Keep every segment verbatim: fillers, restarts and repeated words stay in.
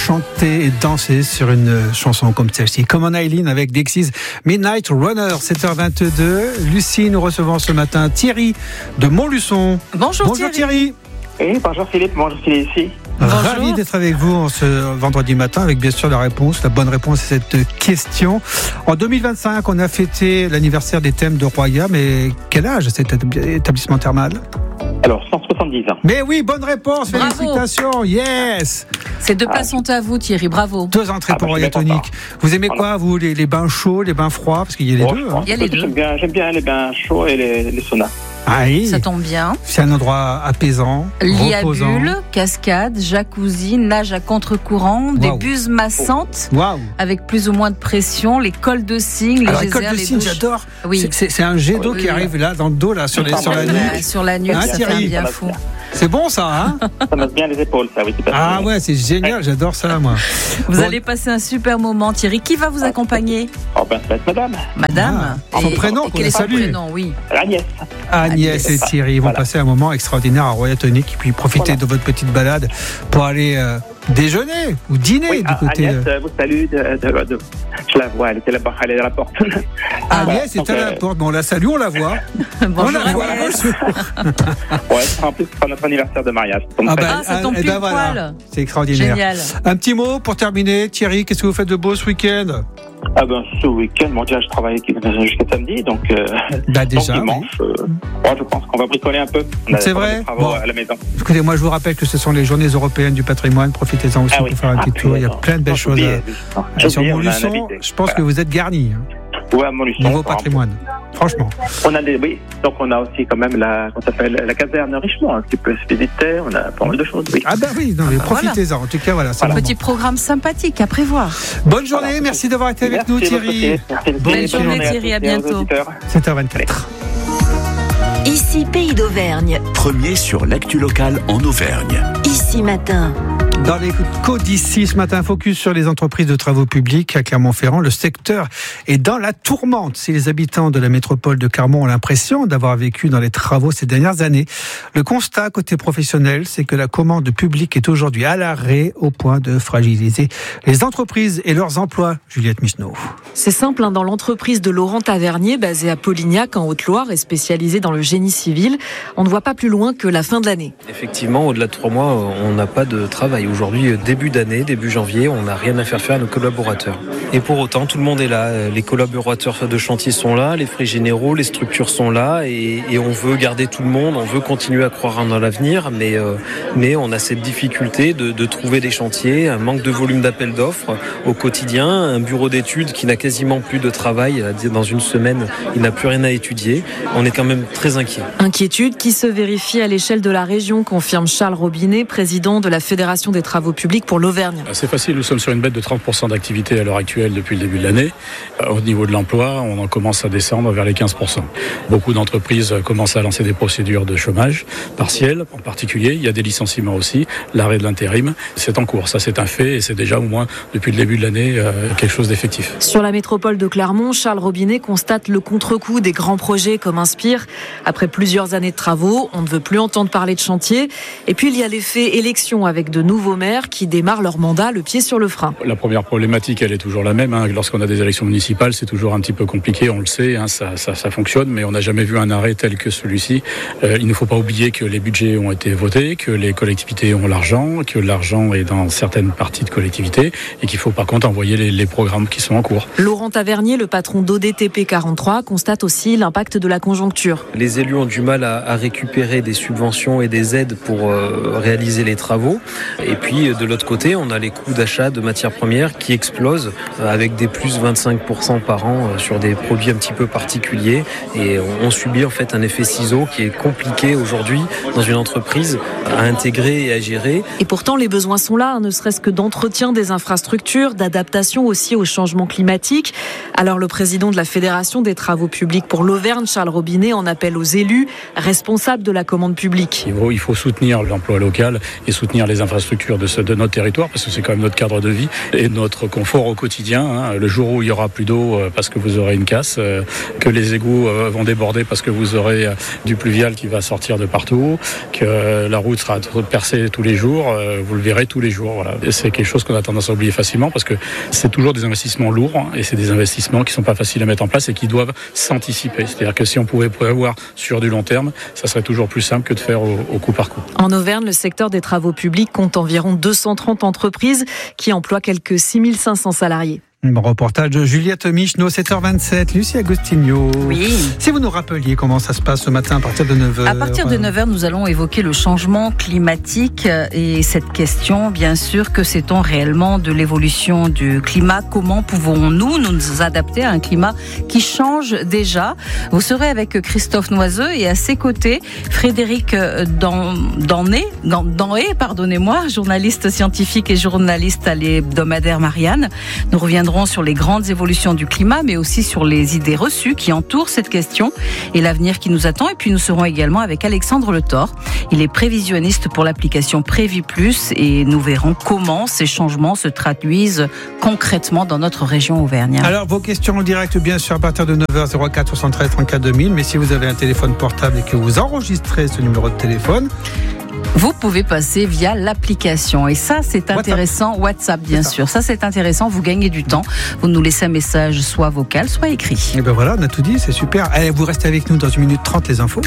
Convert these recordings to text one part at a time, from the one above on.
chanter et danser sur une chanson comme celle-ci. Come on Eileen avec Dexys Midnight Runner, sept heures vingt-deux. Lucie, nous recevons ce matin Thierry de Montluçon. Bonjour, bonjour Thierry. Thierry. Oui, bonjour Philippe, bonjour Philippe ici. Bonjour. Ravi d'être avec vous en ce vendredi matin avec bien sûr la réponse, la bonne réponse à cette question. En deux mille vingt-cinq, on a fêté l'anniversaire des thèmes de Roya, mais quel âge cet établissement thermal ? Alors, cent soixante-dix ans. Mais oui, bonne réponse, Bravo. Félicitations, yes. Ces deux places sont à vous Thierry, bravo. Deux entrées Ah, pour bah, Roya Tonic. Vous aimez voilà. quoi, vous, les, les bains chauds, les bains froids ? Parce qu'il y a les Bon, deux. je Hein. Il y a les deux. J'aime bien, j'aime bien les bains chauds et les, les saunas. Ah oui, Ça tombe bien. c'est un endroit apaisant, Lit à reposant. bulles, cascade, jacuzzi, nage à contre-courant, des Waouh. buses massantes Waouh. avec plus ou moins de pression, les cols de cygne, les Alors, geysers, école de les cygne, douches. j'adore. Oui. C'est, c'est, c'est un jet d'eau Oui, qui oui. arrive là, dans le dos, là, sur, les, sur la Ah, nuque. Ouais, sur la nuque, Hein, ça fait un Thierry bien Ça fou. va bien. C'est bon, ça, hein ? Ça masse bien les épaules, ça, oui, tout à fait. Ah ouais, c'est génial, j'adore ça, moi. Vous Bon. allez passer un super moment. Thierry, qui va vous accompagner ? Oh ben, ça va être madame, Madame. Ah, son Et- prénom, et qu'on quel les est son salue. prénom, oui. Agnès. Agnès et Agnès. Thierry vont Voilà. passer un moment extraordinaire à Roya Tonic et puis profiter Voilà. de votre petite balade pour aller euh, déjeuner ou dîner Oui, du ah, côté Agnès de... euh, vous salue. De, de, de- Je la vois, elle était là-bas, elle est à la porte. Ah, voilà. Agnès est Donc, à la euh, porte. Bon, on la salue, on la voit. on Bonjour la voit. Agnès. Ouais, en plus, c'est notre anniversaire de mariage. Ça tombe Ah très bah, Ah, ça tombe eh pile ben voilà. poil. C'est extraordinaire. Génial. Un petit mot pour terminer. Thierry, qu'est-ce que vous faites de beau ce week-end ? Ah ben, ce week-end, mon Dieu, je travaille jusqu'à samedi, donc, euh, Bah donc déjà, oui. dimanche, euh, ouais, je pense qu'on va bricoler un peu. On a C'est pas mal vrai de travaux Bon. à la maison. Écoutez, moi je vous rappelle que ce sont les journées européennes du patrimoine. Profitez-en aussi Ah pour oui. faire un Ah, petit tour. Il y a puis, plein de belles non, choses. j'ai À... oublié, non, Ah, j'ai sur oublié, on a un Montluçon, invité. je pense Voilà. que vous êtes garnis. Hein, Ouais, à Montluçon, niveau on va- patrimoine. Franchement. On a des, oui, donc on a aussi quand même la, comment ça s'appelle, la caserne Richemont, un petit peu visiter, on a pas mal de choses, oui. Ah ben oui, non, mais bah profitez-en. En tout cas, voilà. C'est Voilà. le Petit programme sympathique à prévoir. moment. Bonne journée, Voilà. merci d'avoir été avec Merci nous beaucoup, Thierry. Merci. Bonne Belle journée, à Thierry, tous à et aux bientôt. auditeurs. sept heures vingt-quatre. Ici Pays d'Auvergne. Premier sur l'actu locale en Auvergne. Ici Matin. Dans les côtes d'ici, ce matin, focus sur les entreprises de travaux publics à Clermont-Ferrand. Le secteur est dans la tourmente. Si les habitants de la métropole de Clermont ont l'impression d'avoir vécu dans les travaux ces dernières années, le constat côté professionnel, c'est que la commande publique est aujourd'hui à l'arrêt au point de fragiliser les entreprises et leurs emplois. Juliette Misneau. C'est simple, hein, dans l'entreprise de Laurent Tavernier, basée à Polignac, en Haute-Loire, et spécialisée dans le génie civil, on ne voit pas plus loin que la fin de l'année. Effectivement, au-delà de trois mois, on n'a pas de travail. Aujourd'hui, début d'année, début janvier, on n'a rien à faire faire à nos collaborateurs. Et pour autant, tout le monde est là. Les collaborateurs de chantier sont là, les frais généraux, les structures sont là, et, et on veut garder tout le monde, on veut continuer à croire dans l'avenir, mais, euh, mais on a cette difficulté de, de trouver des chantiers, un manque de volume d'appels d'offres au quotidien, un bureau d'études qui n'a quasiment plus de travail. Dans une semaine, il n'a plus rien à étudier. On est quand même très inquiet. Inquiétude qui se vérifie à l'échelle de la région, confirme Charles Robinet, président de la Fédération des travaux publics pour l'Auvergne. C'est facile, nous sommes sur une baisse de trente pour cent d'activité à l'heure actuelle depuis le début de l'année. Au niveau de l'emploi, on en commence à descendre vers les quinze pour cent. Beaucoup d'entreprises commencent à lancer des procédures de chômage partiel en particulier. Il y a des licenciements aussi, l'arrêt de l'intérim. C'est en cours, ça c'est un fait et c'est déjà au moins depuis le début de l'année euh, quelque chose d'effectif. Sur la métropole de Clermont, Charles Robinet constate le contre-coup des grands projets comme Inspire. Après plusieurs années de travaux, on ne veut plus entendre parler de chantier. Et puis il y a l'effet élection avec de nouveaux maires qui démarrent leur mandat le pied sur le frein. La première problématique, elle est toujours la même. Hein. Lorsqu'on a des élections municipales, c'est toujours un petit peu compliqué, on le sait, hein, ça, ça, ça fonctionne, mais on n'a jamais vu un arrêt tel que celui-ci. Euh, il ne faut pas oublier que les budgets ont été votés, que les collectivités ont l'argent, que l'argent est dans certaines parties de collectivités et qu'il faut par contre envoyer les, les programmes qui sont en cours. Laurent Tavernier, le patron d'O D T P quarante-trois, constate aussi l'impact de la conjoncture. Les élus ont du mal à, à récupérer des subventions et des aides pour euh, réaliser les travaux. Et puis de l'autre côté, on a les coûts d'achat de matières premières qui explosent euh, avec des plus vingt-cinq pour cent par an euh, sur des produits un petit peu particuliers. Et on, on subit en fait un effet ciseau qui est compliqué aujourd'hui dans une entreprise à intégrer et à gérer. Et pourtant, les besoins sont là, hein, ne serait-ce que d'entretien des infrastructures, d'adaptation aussi au changement climatique. climatique. Alors le président de la Fédération des travaux publics pour l'Auvergne, Charles Robinet, en appelle aux élus responsables de la commande publique. Il faut, il faut soutenir l'emploi local et soutenir les infrastructures de, ce, de notre territoire parce que c'est quand même notre cadre de vie et notre confort au quotidien. Hein. Le jour où il y aura plus d'eau parce que vous aurez une casse, euh, que les égouts euh, vont déborder parce que vous aurez euh, du pluvial qui va sortir de partout, que euh, la route sera percée tous les jours, euh, vous le verrez tous les jours. Voilà. Et c'est quelque chose qu'on a tendance à oublier facilement parce que c'est toujours des investissements lourds hein, et c'est des investissements qui sont pas faciles à mettre en place et qui doivent s'anticiper. C'est-à-dire que si on pouvait prévoir sur du long terme, ça serait toujours plus simple que de faire au, au coup par coup. En Auvergne, le secteur des travaux publics compte environ deux cent trente entreprises qui emploient quelques six mille cinq cents salariés. Bon reportage de Juliette Michneau, sept heures vingt-sept. Lucie Agostinho. Oui. Si vous nous rappeliez comment ça se passe ce matin à partir de neuf heures. À partir de neuf heures, nous allons évoquer le changement climatique et cette question, bien sûr, que sait-on réellement de l'évolution du climat? Comment pouvons-nous nous adapter à un climat qui change déjà? Vous serez avec Christophe Noiseux et à ses côtés, Frédéric Danné, Danné, pardonnez-moi, journaliste scientifique et journaliste à l'hebdomadaire Marianne. Nous reviendrons sur les grandes évolutions du climat, mais aussi sur les idées reçues qui entourent cette question et l'avenir qui nous attend. Et puis nous serons également avec Alexandre Le Thor. Il est prévisionniste pour l'application Prévi Plus et nous verrons comment ces changements se traduisent concrètement dans notre région Auvergne. Alors vos questions en direct bien sûr à partir de neuf heures, zéro quatre soixante-treize trente-quatre deux mille. Mais si vous avez un téléphone portable et que vous enregistrez ce numéro de téléphone, vous pouvez passer via l'application. Et ça, c'est intéressant. WhatsApp, WhatsApp bien sûr. Ça, c'est intéressant. Vous gagnez du temps. Vous nous laissez un message soit vocal, soit écrit. Et ben voilà, on a tout dit. C'est super. Allez, vous restez avec nous dans une minute trente, les infos.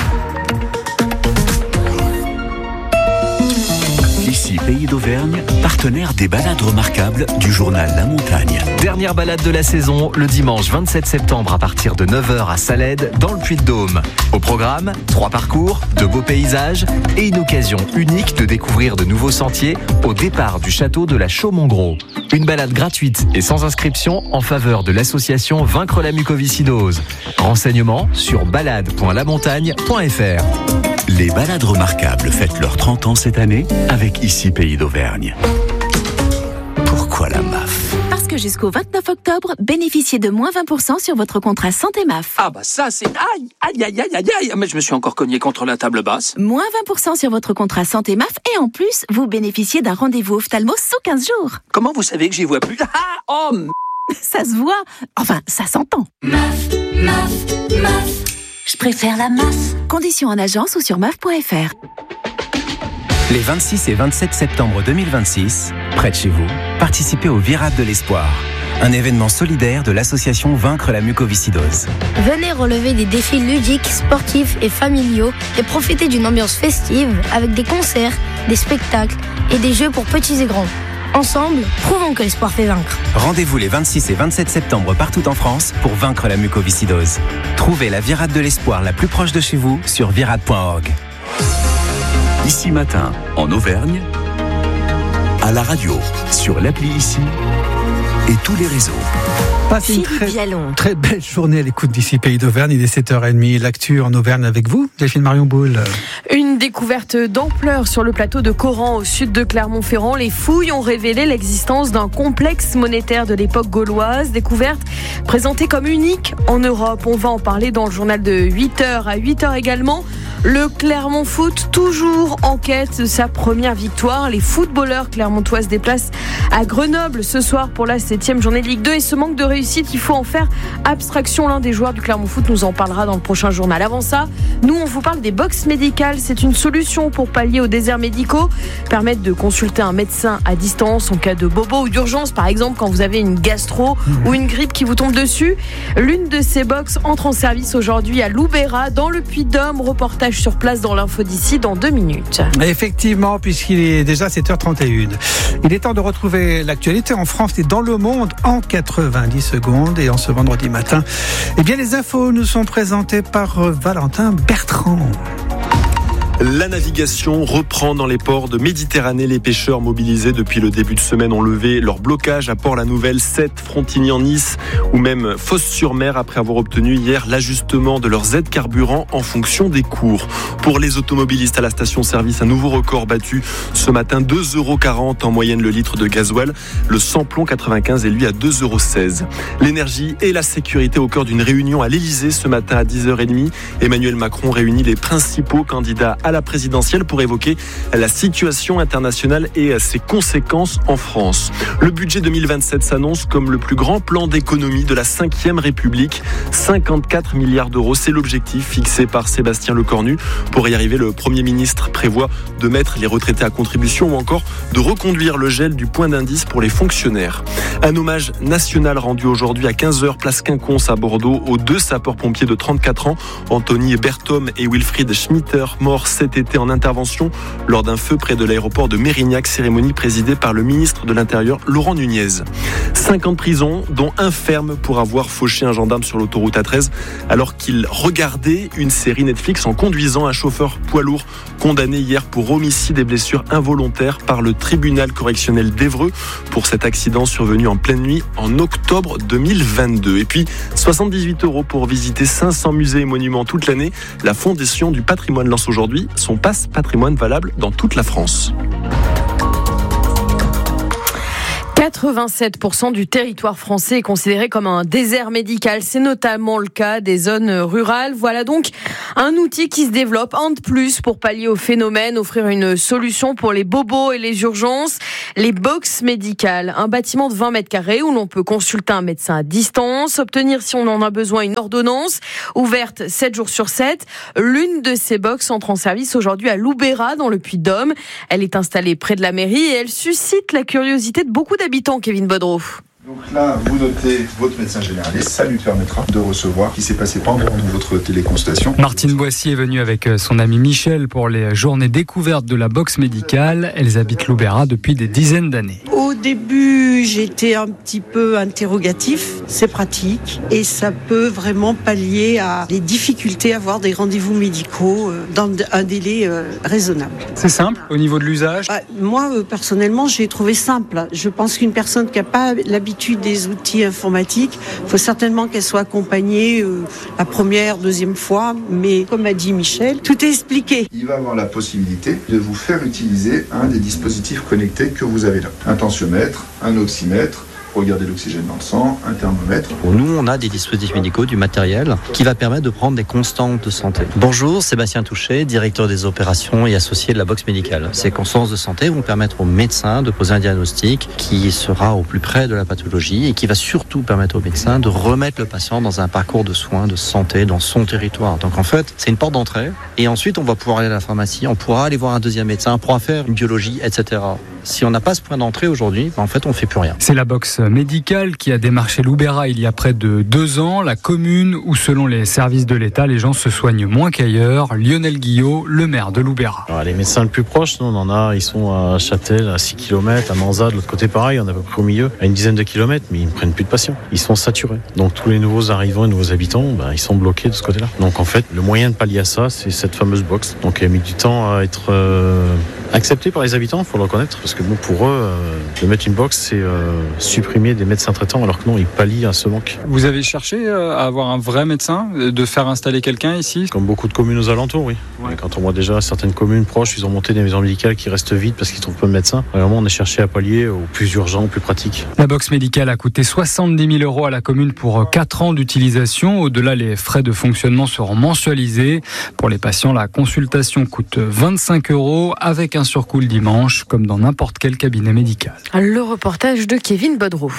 Ici Pays d'Auvergne, partenaire des balades remarquables du journal La Montagne. Dernière balade de la saison, le dimanche vingt-sept septembre à partir de neuf heures à Salède, dans le Puy-de-Dôme. Au programme, trois parcours, de beaux paysages et une occasion unique de découvrir de nouveaux sentiers au départ du château de la Chaux-Montgros. Une balade gratuite et sans inscription en faveur de l'association Vaincre la mucoviscidose. Renseignements sur balade point la montagne point f r. Les balades remarquables fêtent leurs trente ans cette année avec Ici Pays d'Auvergne. Pourquoi la M A F? Parce que jusqu'au vingt-neuf octobre, bénéficiez de moins vingt pour cent sur votre contrat santé M A F. Ah bah ça c'est... Aïe, aïe, aïe, aïe, aïe, aïe. Mais je me suis encore cogné contre la table basse. Moins vingt pour cent sur votre contrat santé M A F et en plus, vous bénéficiez d'un rendez-vous ophtalmo sous quinze jours. Comment vous savez que j'y vois plus? Ah, oh m... Ça se voit. Enfin, ça s'entend. M A F, M A F, M A F. Je préfère la M A F. Conditions en agence ou sur M A F point f r. Les vingt-six et vingt-sept septembre deux mille vingt-six, près de chez vous, participez au Virade de l'Espoir, un événement solidaire de l'association Vaincre la mucoviscidose. Venez relever des défis ludiques, sportifs et familiaux et profiter d'une ambiance festive avec des concerts, des spectacles et des jeux pour petits et grands. Ensemble, prouvons que l'espoir fait vaincre. Rendez-vous les vingt-six et vingt-sept septembre partout en France pour vaincre la mucoviscidose. Trouvez la Virade de l'Espoir la plus proche de chez vous sur virade point org. Ici Matin, en Auvergne, à la radio, sur l'appli Ici et tous les réseaux. Passez une très, très belle journée à l'écoute d'Ici Pays d'Auvergne. Il est sept heures trente. L'actu en Auvergne avec vous, Delphine Marion Boule. Une découverte d'ampleur sur le plateau de Coran, au sud de Clermont-Ferrand. Les fouilles ont révélé l'existence d'un complexe monétaire de l'époque gauloise. Découverte présentée comme unique en Europe. On va en parler dans le journal de huit heures. À huit heures également, le Clermont Foot, toujours en quête de sa première victoire. Les footballeurs clermontois se déplacent à Grenoble ce soir pour la septième journée de Ligue deux. Et ce manque de réussite, il faut en faire abstraction. L'un des joueurs du Clermont Foot nous en parlera dans le prochain journal. Avant ça, nous, on vous parle des box médicales. C'est une solution pour pallier aux déserts médicaux, permettre de consulter un médecin à distance en cas de bobo ou d'urgence, par exemple quand vous avez une gastro mmh. ou une grippe qui vous tombe dessus. L'une de ces box entre en service aujourd'hui à Loubera, dans le Puy-de-Dôme. Reportage sur place dans l'info d'ici dans deux minutes. Effectivement, puisqu'il est déjà sept heures trente et une. Il est temps de retrouver l'actualité en France et dans le monde en quatre-vingt-dix secondes. Et en ce vendredi matin, eh bien, les infos nous sont présentées par Valentin Bertrand. La navigation reprend dans les ports de Méditerranée. Les pêcheurs mobilisés depuis le début de semaine ont levé leur blocage à Port-la-Nouvelle, Sète, Frontignan, Nice ou même Fos-sur-Mer après avoir obtenu hier l'ajustement de leurs aides carburant en fonction des cours. Pour les automobilistes à la station-service, un nouveau record battu ce matin, deux euros quarante en moyenne le litre de gasoil. Le samplon quatre-vingt-quinze est lui à deux euros seize. L'énergie et la sécurité au cœur d'une réunion à l'Élysée ce matin à dix heures trente. Emmanuel Macron réunit les principaux candidats à la présidentielle pour évoquer la situation internationale et ses conséquences en France. Le budget deux mille vingt-sept s'annonce comme le plus grand plan d'économie de la cinquième République. cinquante-quatre milliards d'euros, c'est l'objectif fixé par Sébastien Lecornu. Pour y arriver, le Premier ministre prévoit de mettre les retraités à contribution ou encore de reconduire le gel du point d'indice pour les fonctionnaires. Un hommage national rendu aujourd'hui à quinze heures, place Quinconce à Bordeaux, aux deux sapeurs-pompiers de trente-quatre ans, Anthony Berthom et Wilfried Schmitter, morts cet été en intervention lors d'un feu près de l'aéroport de Mérignac, cérémonie présidée par le ministre de l'Intérieur, Laurent Nunez. Cinq ans de prison, dont un ferme pour avoir fauché un gendarme sur l'autoroute A treize alors qu'il regardait une série Netflix en conduisant un chauffeur poids lourd condamné hier pour homicide et blessures involontaires par le tribunal correctionnel d'Évreux pour cet accident survenu en pleine nuit en octobre deux mille vingt-deux. Et puis soixante-dix-huit euros pour visiter cinq cents musées et monuments toute l'année. La Fondation du patrimoine lance aujourd'hui son passe patrimoine valable dans toute la France. quatre-vingt-sept pour cent du territoire français est considéré comme un désert médical. C'est notamment le cas des zones rurales. Voilà donc un outil qui se développe, un de plus pour pallier au phénomène, offrir une solution pour les bobos et les urgences. Les box médicales, un bâtiment de vingt mètres carrés où l'on peut consulter un médecin à distance, obtenir si on en a besoin une ordonnance, ouverte sept jours sur sept. L'une de ces box entre en service aujourd'hui à Loubera dans le Puy-de-Dôme. Elle est installée près de la mairie et elle suscite la curiosité de beaucoup d'habitants. Kevin Bodreau. Donc là, vous notez votre médecin généraliste, ça lui permettra de recevoir ce qui s'est passé pendant votre téléconsultation. Martine Boissy est venue avec son ami Michel pour les journées découvertes de la box médicale. Elles habitent Loubera depuis des dizaines d'années. Au début, j'étais un petit peu interrogatif. C'est pratique et ça peut vraiment pallier à les difficultés à avoir des rendez-vous médicaux dans un délai raisonnable. C'est simple au niveau de l'usage ? Bah, moi, personnellement, j'ai trouvé simple. Je pense qu'une personne qui n'a pas l'habitude des outils informatiques, il faut certainement qu'elle soit accompagnée euh, la première, deuxième fois, mais comme a dit Michel, tout est expliqué. Il va avoir la possibilité de vous faire utiliser un des dispositifs connectés que vous avez là. Un tensiomètre, un oxymètre, regarder l'oxygène dans le sang, un thermomètre. Pour nous, on a des dispositifs médicaux, du matériel qui va permettre de prendre des constantes de santé. Bonjour, Sébastien Touchet, directeur des opérations et associé de la box médicale. Ces constantes de santé vont permettre au médecin de poser un diagnostic qui sera au plus près de la pathologie et qui va surtout permettre au médecin de remettre le patient dans un parcours de soins, de santé dans son territoire. Donc en fait, c'est une porte d'entrée et ensuite on va pouvoir aller à la pharmacie, on pourra aller voir un deuxième médecin, on pourra faire une biologie, et cetera. Si on n'a pas ce point d'entrée aujourd'hui, en fait, on ne fait plus rien. C'est la box médicale qui a démarché Loubera il y a près de deux ans. La commune où, selon les services de l'État, les gens se soignent moins qu'ailleurs. Lionel Guillot, le maire de Loubera. Alors, les médecins les plus proches, nous, on en a, ils sont à Châtel, à six kilomètres, à Manza, de l'autre côté pareil, on est à peu près au milieu, à une dizaine de kilomètres, mais ils ne prennent plus de patients. Ils sont saturés. Donc tous les nouveaux arrivants et nouveaux habitants, ben, ils sont bloqués de ce côté-là. Donc en fait, le moyen de pallier à ça, c'est cette fameuse box. Donc elle a mis du temps à être euh, acceptée par les habitants, il faut le reconnaître, parce que bon, pour eux, euh, de mettre une box, c'est euh, supprimer des médecins traitants, alors que non, ils pallient à ce manque. Vous avez cherché à avoir un vrai médecin, de faire installer quelqu'un ici ? Comme beaucoup de communes aux alentours, oui. Ouais. Quand on voit déjà certaines communes proches, ils ont monté des maisons médicales qui restent vides parce qu'ils trouvent peu de médecins. Vraiment, on a cherché à pallier au plus urgent, au plus pratique. La box médicale a coûté soixante-dix mille euros à la commune pour quatre ans d'utilisation. Au-delà, les frais de fonctionnement seront mensualisés. Pour les patients, la consultation coûte vingt-cinq euros avec un surcoût le dimanche, comme dans n'importe quel cabinet médical. Le reportage de Kevin Bodreau.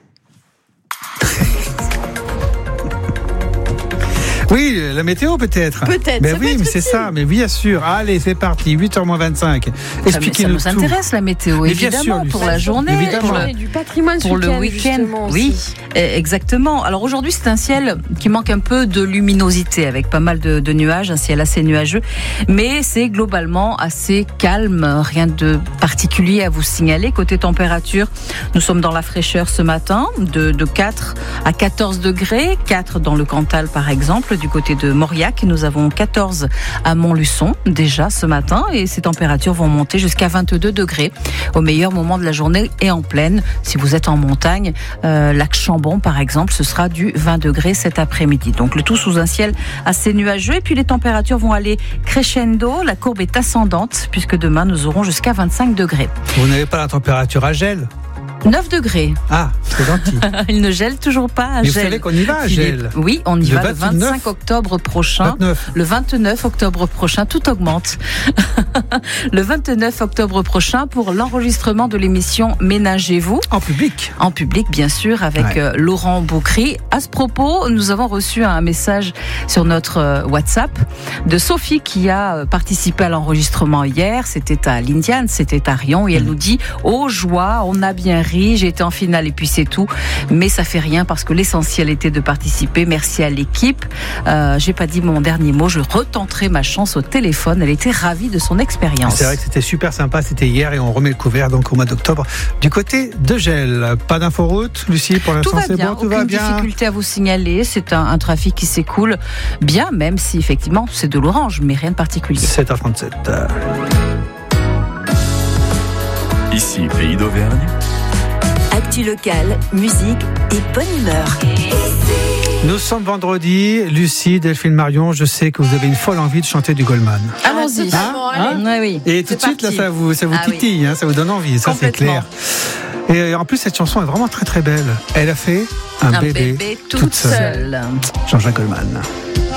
Oui, la météo peut-être. Peut-être. Ben ça oui, peut mais c'est ça, mais bien sûr. Allez, c'est parti, huit heures moins vingt-cinq. Expliquez-nous ça nous tout. intéresse la météo, mais évidemment, sûr, pour la journée, évidemment. pour le, du patrimoine pour le week-end. Oui, exactement. Alors aujourd'hui, c'est un ciel qui manque un peu de luminosité, avec pas mal de, de nuages, un ciel assez nuageux, mais c'est globalement assez calme. Rien de particulier à vous signaler. Côté température, nous sommes dans la fraîcheur ce matin, de, de quatre à quatorze degrés, quatre dans le Cantal par exemple, du côté de Mauriac. Nous avons quatorze à Montluçon déjà ce matin et ces températures vont monter jusqu'à vingt-deux degrés au meilleur moment de la journée et en plaine. Si vous êtes en montagne, euh, lac Chambon par exemple, ce sera du vingt degrés cet après-midi. Donc le tout sous un ciel assez nuageux et puis les températures vont aller crescendo. La courbe est ascendante puisque demain nous aurons jusqu'à vingt-cinq degrés. Vous n'avez pas la température à gel ? neuf degrés. Ah, c'est gentil. Il ne gèle toujours pas à Mais gel. vous savez qu'on y va à gel. Oui, on y le va vingt-neuf, le vingt-cinq octobre prochain. vingt-neuf. Le vingt-neuf octobre prochain, tout augmente. Le vingt-neuf octobre prochain pour l'enregistrement de l'émission Ménagez-vous. En public. En public, bien sûr, avec ouais. euh, Laurent Boucry. À ce propos, nous avons reçu un message sur notre euh, WhatsApp de Sophie qui a euh, participé à l'enregistrement hier. C'était à l'Indiane, c'était à Rion et elle mmh. nous dit « Oh joie, on a bien ri, j'ai été en finale et puis c'est tout. » Mais ça fait rien parce que l'essentiel était de participer. Merci à l'équipe. Euh, j'ai pas dit mon dernier mot. Je retenterai ma chance au téléphone. Elle était ravie de son expérience. C'est vrai que c'était super sympa. C'était hier et on remet le couvert donc au mois d'octobre du côté de Gel. Pas d'inforoute, Lucie, pour l'instant c'est bien, bon, tout aucune va bien. Difficulté à vous signaler. C'est un, un trafic qui s'écoule bien, même si effectivement c'est de l'orange, mais rien de particulier. sept heures trente-sept. Ici, Pays d'Auvergne. Actu locale, musique et bonne humeur. Nous sommes vendredi. Lucie, Delphine, Marion, je sais que vous avez une folle envie de chanter du Goldman. Allons-y. Hein hein oui, oui. Et tout de suite, là, ça vous, ça vous ah, titille, oui. hein, ça vous donne envie, ça c'est clair. Et en plus, cette chanson est vraiment très très belle. Elle a fait un, un bébé, bébé toute, toute seule. seule. Jean-Jacques Goldman.